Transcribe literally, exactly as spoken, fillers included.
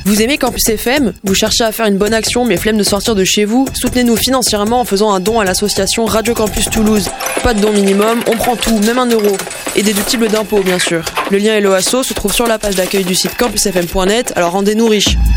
Vous aimez Campus F M? Vous cherchez à faire une bonne action mais flemme de sortir de chez vous? Soutenez-nous financièrement en faisant un don à l'association Radio Campus Toulouse. Pas de don minimum, on prend tout, même un euro. Et déductible d'impôts bien sûr. Le lien et l'O A S O se trouvent sur la page d'accueil du site campus f m point net, alors rendez-nous riches.